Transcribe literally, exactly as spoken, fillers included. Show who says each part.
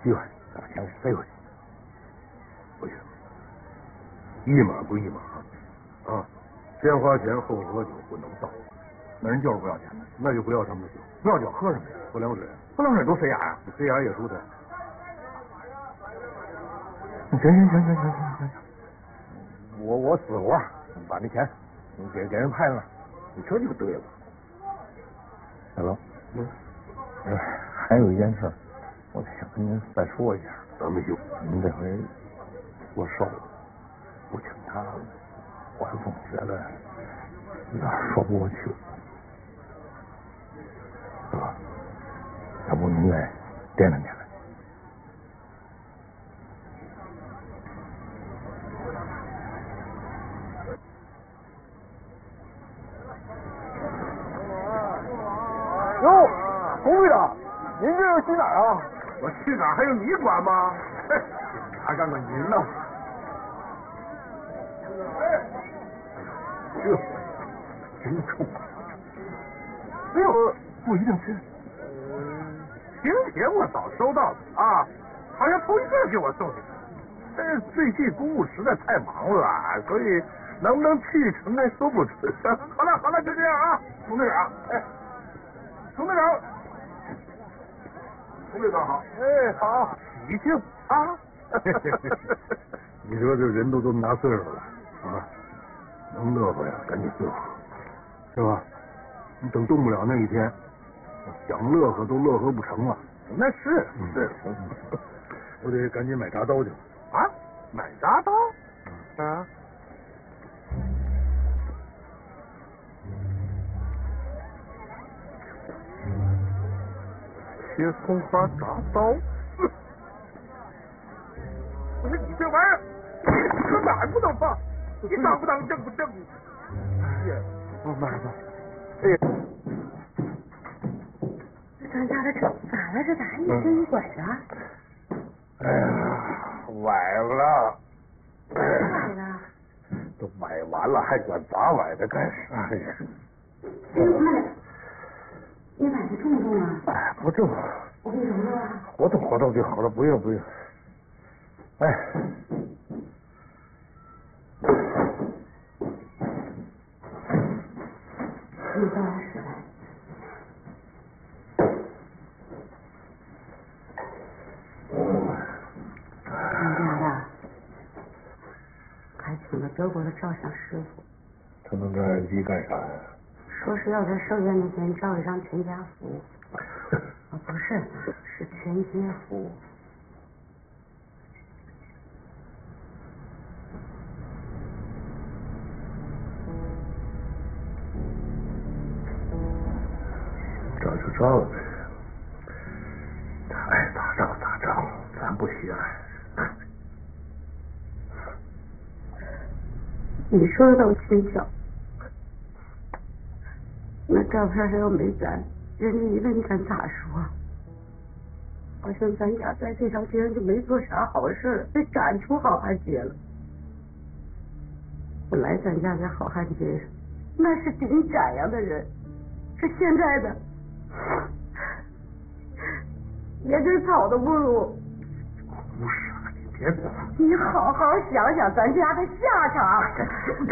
Speaker 1: 喜欢，咱先飞回去。不行，一码归一码啊，先花钱后喝酒不能倒。
Speaker 2: 那人就是不要钱的，
Speaker 1: 那就不要他们的酒，
Speaker 2: 不要酒喝什么呀？
Speaker 1: 喝凉水，
Speaker 2: 喝凉水多塞牙呀！
Speaker 1: 塞牙也舒坦。
Speaker 2: 行行行行行行行，我我死活把那钱你给给人派了，
Speaker 1: 你这就对了。
Speaker 2: 大哥，
Speaker 1: 嗯，
Speaker 2: 呃，还有一件事，我想跟您再说一下。
Speaker 1: 咱们就
Speaker 2: 您这回我瘦了，不请假了，我总觉得有点说不过去。是吧？要不您再掂量掂量。哟，洪队长，您这是去哪儿啊？
Speaker 1: 我去哪儿还有你管吗？
Speaker 2: 还干干您呢？
Speaker 1: 这真冲！
Speaker 2: 哎呦，不一定去。
Speaker 1: 请帖我早收到了啊，好像头一个给我送去。但是最近公务实在太忙了啊，所以能不能去成还说不准。好了好了，就这样啊，佟队长，哎，佟队长，佟队长好，哎好，喜庆啊！你说这人都这么大岁数了啊，能乐呵呀，赶紧乐呵，是吧？你等动不了那一天，想乐呵都乐呵不成了。那是是，我得赶紧买铡刀去。啊，买铡刀？啊？切葱花铡刀？不是你这玩意儿，搁哪儿不能放？你当不当正不正？
Speaker 2: 我买吧。
Speaker 1: 哎呀，
Speaker 3: 咱家的车咋了？这咋一瘸一拐的？
Speaker 1: 哎呀，崴了！
Speaker 3: 咋了？
Speaker 1: 都买完了，还管咋崴的干啥呀？
Speaker 3: 哎呦妈呀！你崴的重不重啊？
Speaker 1: 哎，不重。
Speaker 3: 我给你揉揉啊。
Speaker 1: 活动活动就好了，不用不用。哎。
Speaker 3: 你倒是来。你家的还请了德国的照相师傅。
Speaker 1: 他弄这相机干啥呀？
Speaker 3: 说是要在寿宴那天照一张全家福。啊，不是，是全街福。
Speaker 1: 照就照了呗，他爱咋照咋照，咱不稀罕。
Speaker 3: 你说的倒轻巧，那照片上要没咱，人家一问咱咋说？好像咱家在这条街上就没做啥好事，被赶出好汉街了。本来咱家在好汉街上那是顶展扬的人，是现在的连根草都不如。
Speaker 1: 胡说，你别管。
Speaker 3: 你好好想想咱家的下场。